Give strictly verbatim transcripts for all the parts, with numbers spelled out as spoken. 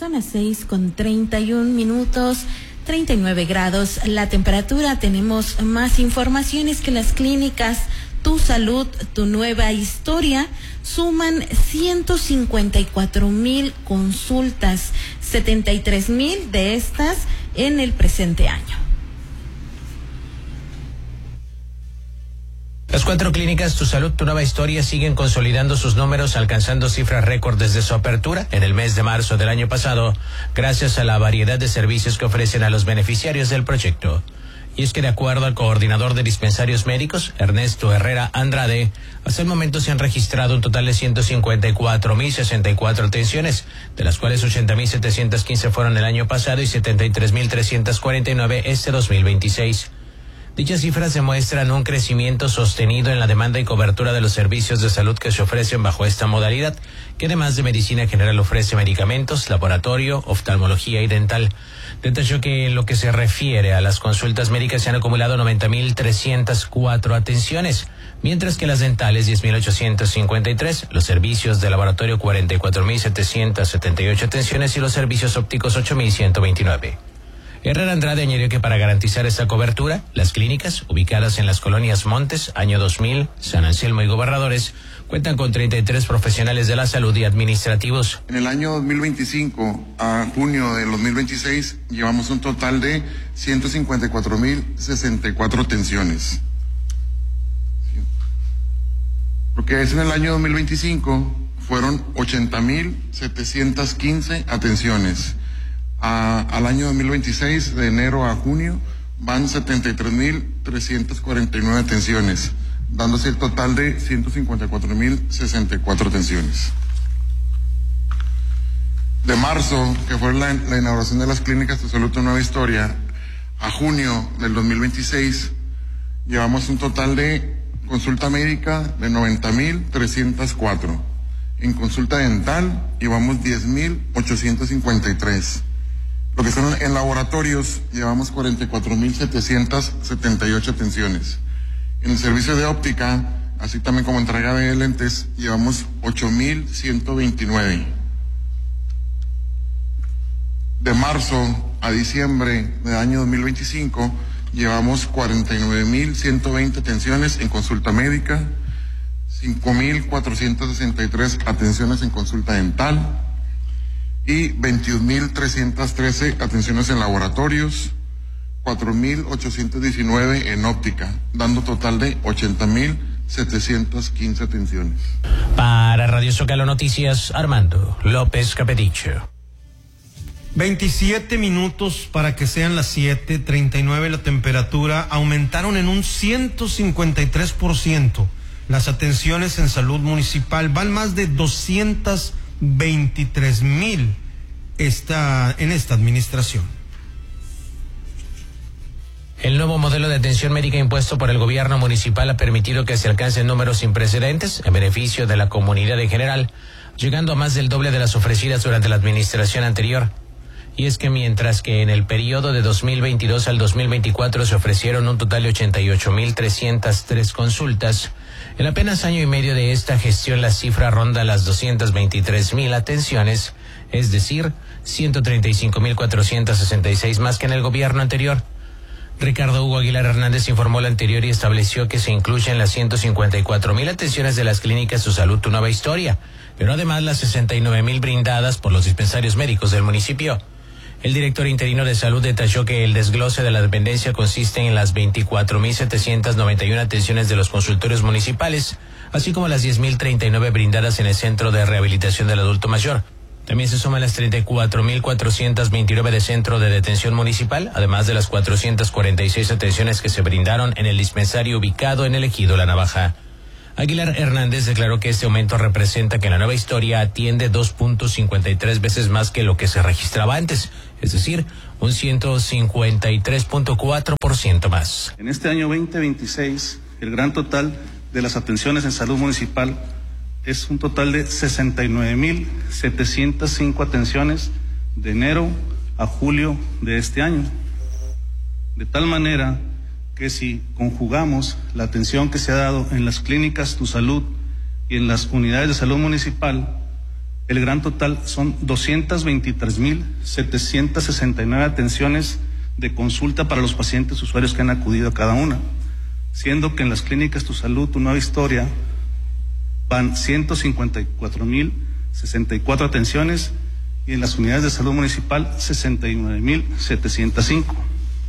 Son las seis con treinta y un minutos, treinta y nueve grados la temperatura. Tenemos más informaciones que las clínicas Tu Salud, Tu Nueva Historia suman ciento cincuenta y cuatro mil consultas, setenta y tres mil de estas en el presente año. Las cuatro clínicas Tu Salud, Tu Nueva Historia siguen consolidando sus números, alcanzando cifras récord desde su apertura en el mes de marzo del año pasado, gracias a la variedad de servicios que ofrecen a los beneficiarios del proyecto. Y es que de acuerdo al coordinador de dispensarios médicos, Ernesto Herrera Andrade, hasta el momento se han registrado un total de ciento cincuenta y cuatro mil sesenta y cuatro atenciones, de las cuales ochenta mil setecientos quince fueron el año pasado y setenta y tres mil trescientos cuarenta y nueve este dos mil veintiséis. Dichas cifras demuestran un crecimiento sostenido en la demanda y cobertura de los servicios de salud que se ofrecen bajo esta modalidad, que además de medicina general ofrece medicamentos, laboratorio, oftalmología y dental. Detalló que en lo que se refiere a las consultas médicas se han acumulado noventa mil trescientas cuatro atenciones, mientras que las dentales diez mil ochocientos cincuenta y tres, los servicios de laboratorio cuarenta y cuatro mil setecientos setenta y ocho atenciones y los servicios ópticos ocho mil ciento veintinueve. Herrera Andrade añadió que para garantizar esta cobertura, las clínicas, ubicadas en las colonias Montes, Año dos mil, San Anselmo y Gobernadores, cuentan con treinta y tres profesionales de la salud y administrativos. En el año dos mil veinticinco a junio del dos mil veintiséis, llevamos un total de ciento cincuenta y cuatro mil sesenta y cuatro atenciones. Lo que es en el año dos mil veinticinco, fueron ochenta mil setecientos quince atenciones. A, al año dos mil veintiséis, de enero a junio, van setenta y tres mil trescientos cuarenta y nueve atenciones, dándose el total de ciento cincuenta y cuatro mil sesenta y cuatro atenciones. De marzo, que fue la, la inauguración de las clínicas Tu Salud, Tu Nueva Historia, a junio del dos mil veintiséis, llevamos un total de consulta médica de noventa mil trescientos cuatro. En consulta dental, llevamos diez mil ochocientos cincuenta y tres. Lo que son en laboratorios, llevamos cuarenta y cuatro mil setecientos setenta y ocho atenciones. En el servicio de óptica, así también como entrega de lentes, llevamos ocho mil ciento veintinueve. De marzo a diciembre del año dos mil veinticinco, llevamos cuarenta y nueve mil ciento veinte atenciones en consulta médica, cinco mil cuatrocientos sesenta y tres atenciones en consulta dental, y veintiún mil trescientos trece atenciones en laboratorios, cuatro mil ochocientos diecinueve en óptica, dando total de ochenta mil setecientos quince atenciones. Para Radio Zócalo Noticias, Armando López Capedicho. veintisiete minutos para que sean las siete, treinta y nueve la temperatura. Aumentaron en un ciento cincuenta y tres por ciento las atenciones en salud municipal. Van más de doscientos veintitrés mil esta, en esta administración. El nuevo modelo de atención médica impuesto por el gobierno municipal ha permitido que se alcancen números sin precedentes en beneficio de la comunidad en general, llegando a más del doble de las ofrecidas durante la administración anterior. Y es que mientras que en el periodo de dos mil veintidós al dos mil veinticuatro se ofrecieron un total de ochenta y ocho mil trescientas tres consultas, en apenas año y medio de esta gestión la cifra ronda las doscientas veintitrés mil atenciones, es decir, ciento treinta y cinco mil cuatrocientos sesenta y seis más que en el gobierno anterior. Ricardo Hugo Aguilar Hernández informó lo anterior y estableció que se incluyen las ciento cincuenta y cuatro mil atenciones de las clínicas Tu Salud, Tu Nueva Historia, pero además las sesenta y nueve mil brindadas por los dispensarios médicos del municipio. El director interino de salud detalló que el desglose de la dependencia consiste en las veinticuatro mil setecientos noventa y uno atenciones de los consultorios municipales, así como las diez mil treinta y nueve brindadas en el Centro de Rehabilitación del Adulto Mayor. También se suman las treinta y cuatro mil cuatrocientos veintinueve de Centro de Detención Municipal, además de las cuatrocientas cuarenta y seis atenciones que se brindaron en el dispensario ubicado en el Ejido La Navaja. Aguilar Hernández declaró que este aumento representa que la Nueva Historia atiende dos punto cincuenta y tres veces más que lo que se registraba antes, es decir, un ciento cincuenta y tres punto cuatro por ciento más. En este año veinte veintiséis, el gran total de las atenciones en salud municipal es un total de sesenta y nueve mil setecientos cinco atenciones de enero a julio de este año. De tal manera que si conjugamos la atención que se ha dado en las clínicas Tu Salud y en las unidades de salud municipal, El gran total son doscientas veintitrés mil setecientas sesenta y nueve atenciones de consulta para los pacientes usuarios que han acudido a cada una, siendo que en las clínicas Tu Salud, Tu Nueva Historia van ciento cincuenta y cuatro mil sesenta y cuatro atenciones y en las unidades de salud municipal sesenta y nueve mil setecientos cinco.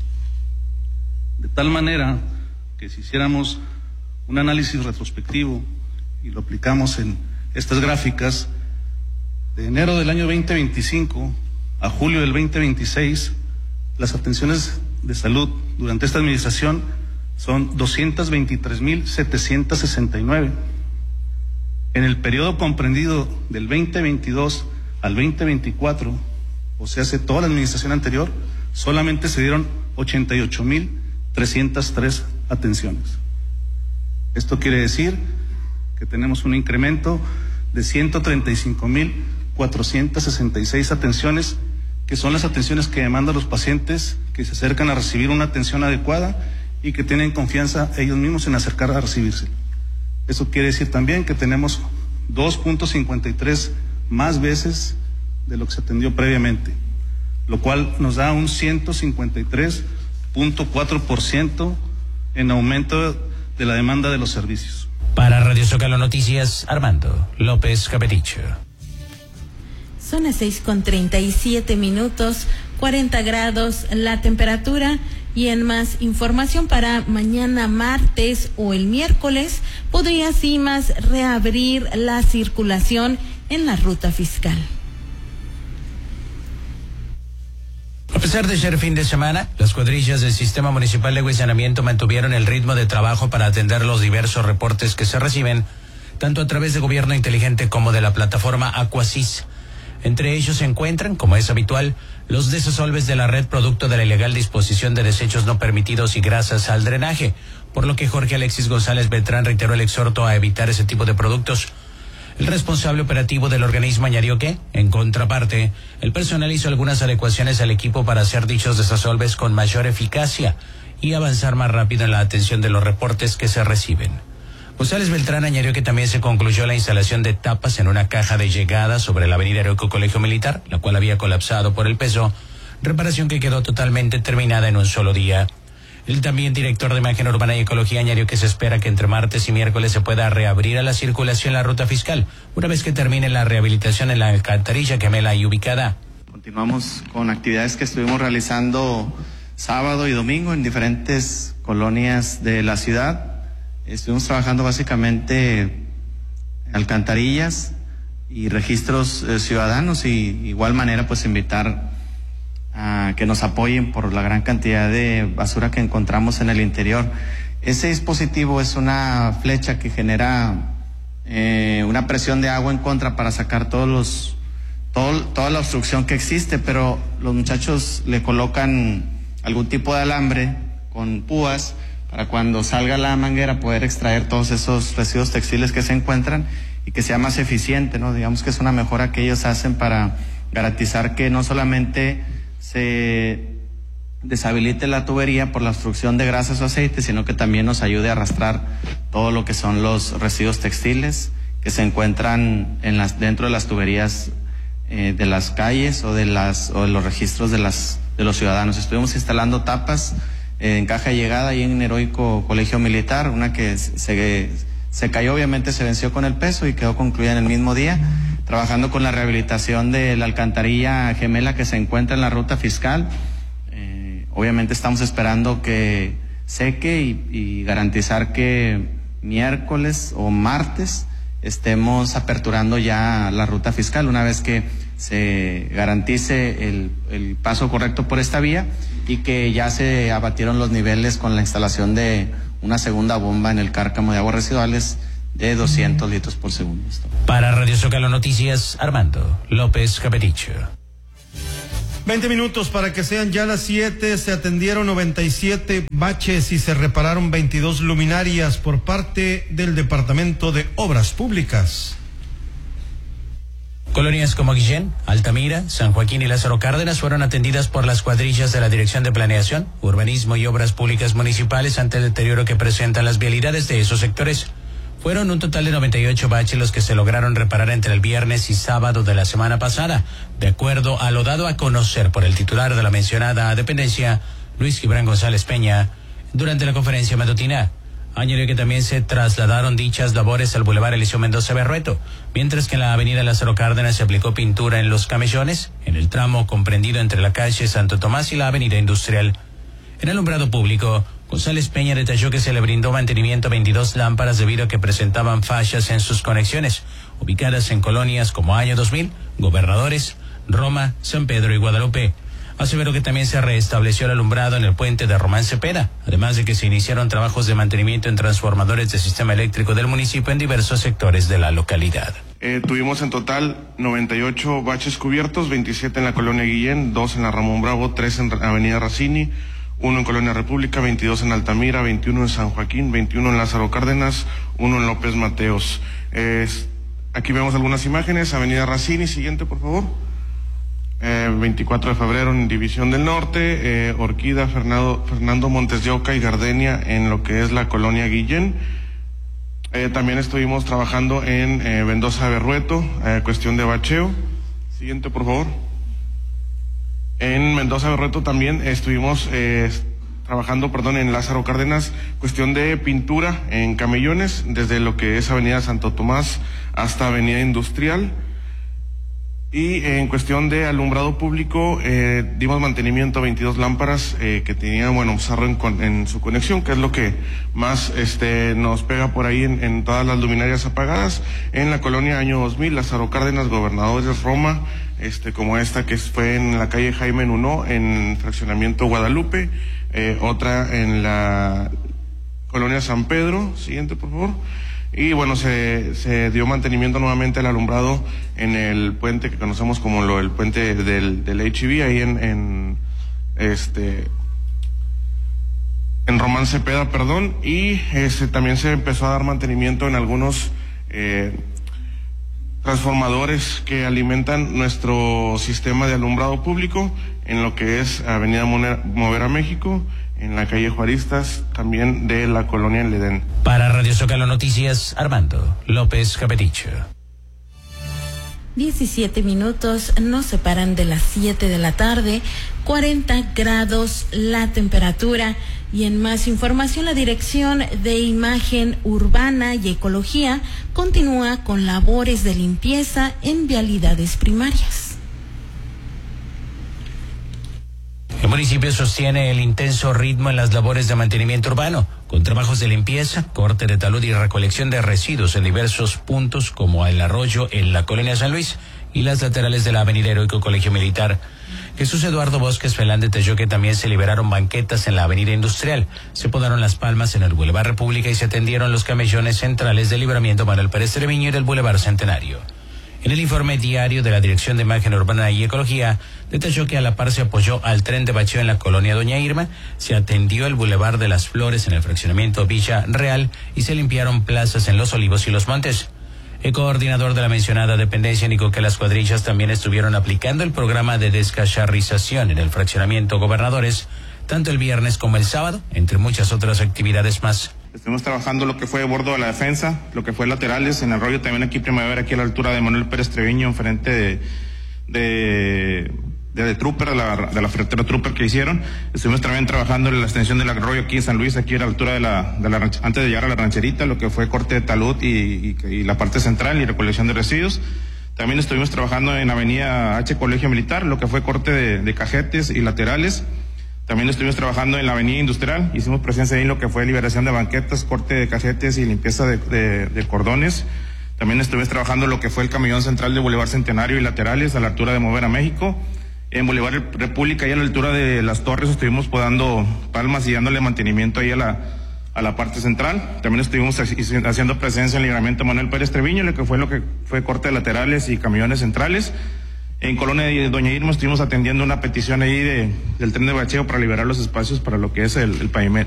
De tal manera que si hiciéramos un análisis retrospectivo y lo aplicamos en estas gráficas, de enero del año veinte veinticinco a julio del veinte veintiséis, las atenciones de salud durante esta administración son doscientas veintitrés mil setecientos sesenta y nueve. En el periodo comprendido del veinte veintidós al veinte veinticuatro, o sea, hace toda la administración anterior, solamente se dieron ochenta y ocho mil trescientas tres atenciones. Esto quiere decir que tenemos un incremento de ciento treinta y cinco mil cuatrocientas sesenta y seis atenciones, que son las atenciones que demandan los pacientes que se acercan a recibir una atención adecuada y que tienen confianza ellos mismos en acercar a recibirse. Eso quiere decir también que tenemos dos punto cincuenta y tres más veces de lo que se atendió previamente, lo cual nos da un ciento cincuenta y tres punto cuatro por ciento en aumento de la demanda de los servicios. Para Radio Zócalo Noticias, Armando López Capeticho. Son las seis con treinta y siete minutos, cuarenta grados la temperatura. Y en más información para mañana martes o el miércoles, podría CIMAS reabrir la circulación en la ruta fiscal. A pesar de ser fin de semana, las cuadrillas del Sistema Municipal de Agua y Saneamiento mantuvieron el ritmo de trabajo para atender los diversos reportes que se reciben, tanto a través de Gobierno Inteligente como de la plataforma Aquasis. Entre ellos se encuentran, como es habitual, los desasolves de la red producto de la ilegal disposición de desechos no permitidos y grasas al drenaje, por lo que Jorge Alexis González Beltrán reiteró el exhorto a evitar ese tipo de productos. El responsable operativo del organismo añadió que, en contraparte, el personal hizo algunas adecuaciones al equipo para hacer dichos desasolves con mayor eficacia y avanzar más rápido en la atención de los reportes que se reciben. González Beltrán añadió que también se concluyó la instalación de tapas en una caja de llegada sobre la avenida Heroico Colegio Militar, la cual había colapsado por el peso, reparación que quedó totalmente terminada en un solo día. El también director de Imagen Urbana y Ecología añadió que se espera que entre martes y miércoles se pueda reabrir a la circulación la ruta fiscal, una vez que termine la rehabilitación en la alcantarilla Gemela y ubicada. Continuamos con actividades que estuvimos realizando sábado y domingo en diferentes colonias de la ciudad. Estuvimos trabajando básicamente en alcantarillas y registros eh, ciudadanos y igual manera pues invitar a que nos apoyen por la gran cantidad de basura que encontramos en el interior. Ese dispositivo es una flecha que genera eh, una presión de agua en contra para sacar todos los todo, toda la obstrucción que existe, pero los muchachos le colocan algún tipo de alambre con púas para cuando salga la manguera poder extraer todos esos residuos textiles que se encuentran y que sea más eficiente, ¿no? Digamos que es una mejora que ellos hacen para garantizar que no solamente se deshabilite la tubería por la obstrucción de grasas o aceites, sino que también nos ayude a arrastrar todo lo que son los residuos textiles que se encuentran en las dentro de las tuberías eh, de las calles o de las o de los registros de las de los ciudadanos. Estuvimos instalando tapas eh, en caja de llegada y en Heroico Colegio Militar, una que se se cayó, obviamente se venció con el peso y quedó concluida en el mismo día, trabajando con la rehabilitación de la alcantarilla Gemela que se encuentra en la ruta fiscal. Eh, obviamente estamos esperando que seque y, y garantizar que miércoles o martes estemos aperturando ya la ruta fiscal una vez que se garantice el, el paso correcto por esta vía y que ya se abatieron los niveles con la instalación de una segunda bomba en el cárcamo de aguas residuales de doscientos litros por segundo. Para Radio Zócalo Noticias, Armando López Capeticho. veinte minutos para que sean ya las siete. Se atendieron noventa y siete baches y se repararon veintidós luminarias por parte del Departamento de Obras Públicas. Colonias como Guillén, Altamira, San Joaquín y Lázaro Cárdenas fueron atendidas por las cuadrillas de la Dirección de Planeación, Urbanismo y Obras Públicas Municipales ante el deterioro que presentan las vialidades de esos sectores. Fueron un total de noventa y ocho baches los que se lograron reparar entre el viernes y sábado de la semana pasada, de acuerdo a lo dado a conocer por el titular de la mencionada dependencia, Luis Gibran González Peña, durante la conferencia matutina. Añadió que también se trasladaron dichas labores al Boulevard Eliseo Mendoza Berrueto, mientras que en la avenida Lázaro Cárdenas se aplicó pintura en los camellones, en el tramo comprendido entre la calle Santo Tomás y la avenida Industrial. En el alumbrado público, González Peña detalló que se le brindó mantenimiento a veintidós lámparas debido a que presentaban fallas en sus conexiones, ubicadas en colonias como Año dos mil, Gobernadores, Roma, San Pedro y Guadalupe. Aseveró que también se restableció el alumbrado en el puente de Román Cepeda, además de que se iniciaron trabajos de mantenimiento en transformadores del sistema eléctrico del municipio en diversos sectores de la localidad. Eh, tuvimos en total noventa y ocho baches cubiertos, veintisiete en la colonia Guillén, dos en la Ramón Bravo, tres en avenida Racini, uno en Colonia República, veintidós en Altamira, veintiuno en San Joaquín, veintiuno en Lázaro Cárdenas, uno en López Mateos. Eh, aquí vemos algunas imágenes, avenida Racini, siguiente por favor. Eh, veinticuatro de febrero en División del Norte, eh, Orquídea, Fernando, Fernando Montes de Oca y Gardenia en lo que es la colonia Guillén. Eh, también estuvimos trabajando en eh, Mendoza Berrueto, eh, cuestión de bacheo. Siguiente, por favor. En Mendoza Berrueto también estuvimos eh, trabajando, perdón, en Lázaro Cárdenas, cuestión de pintura en camellones, desde lo que es Avenida Santo Tomás hasta Avenida Industrial. Y en cuestión de alumbrado público, eh, dimos mantenimiento a veintidós lámparas eh, que tenían, bueno, cerro en, en su conexión, que es lo que más este, nos pega por ahí en, en todas las luminarias apagadas. En la colonia Año dos mil, Lázaro Cárdenas, Gobernadores, Roma, este, como esta que fue en la calle Jaime Nuno, en fraccionamiento Guadalupe, eh, otra en la colonia San Pedro. Siguiente, por favor. Y bueno, se, se dio mantenimiento nuevamente al alumbrado en el puente que conocemos como lo, el puente del, del H E B, ahí en, en este en Román Cepeda, perdón, y este también se empezó a dar mantenimiento en algunos eh, transformadores que alimentan nuestro sistema de alumbrado público en lo que es Avenida Mover a México, en la calle Juaristas, también de la colonia El Edén. Para Radio Zócalo Noticias, Armando López Capeticho. diecisiete minutos nos separan de las siete de la tarde, cuarenta grados la temperatura. Y en más información, la Dirección de Imagen Urbana y Ecología continúa con labores de limpieza en vialidades primarias. El municipio sostiene el intenso ritmo en las labores de mantenimiento urbano, con trabajos de limpieza, corte de talud y recolección de residuos en diversos puntos como el arroyo en la colonia San Luis y las laterales de la avenida Heroico Colegio Militar. Jesús Eduardo Bosques Felán detalló que también se liberaron banquetas en la avenida Industrial, se podaron las palmas en el Boulevard República y se atendieron los camellones centrales del libramiento Manuel Pérez Treviño y del Boulevard Centenario. En el informe diario de la Dirección de Imagen Urbana y Ecología, detalló que a la par se apoyó al tren de bacheo en la colonia Doña Irma, se atendió el Boulevard de las Flores en el fraccionamiento Villa Real y se limpiaron plazas en Los Olivos y Los Montes. El coordinador de la mencionada dependencia indicó que las cuadrillas también estuvieron aplicando el programa de descacharrización en el fraccionamiento Gobernadores, tanto el viernes como el sábado, entre muchas otras actividades más. Estuvimos trabajando lo que fue bordo de la defensa, lo que fue laterales, en el arroyo también aquí Primavera, aquí a la altura de Manuel Pérez Treviño, enfrente de, de, de, de Trooper, de la, de la ferretera Trooper que hicieron. Estuvimos también trabajando en la extensión del arroyo aquí en San Luis, aquí a la altura de la, de la antes de llegar a la rancherita, lo que fue corte de talud y, y, y la parte central y recolección de residuos. También estuvimos trabajando en Avenida H Colegio Militar, lo que fue corte de, de cajetes y laterales. También estuvimos trabajando en la Avenida Industrial, hicimos presencia ahí en lo que fue liberación de banquetas, corte de cajetes y limpieza de, de, de cordones. También estuvimos trabajando lo que fue el camellón central de Boulevard Centenario y laterales a la altura de Mover a México. En Boulevard República y a la altura de las Torres estuvimos podando palmas y dándole mantenimiento ahí a la, a la parte central. También estuvimos haciendo presencia en el libramiento Manuel Pérez Treviño, lo que fue lo que fue corte de laterales y camiones centrales. En Colonia de Doña Irma estuvimos atendiendo una petición ahí de, del tren de bacheo para liberar los espacios para lo que es el, el pavimento.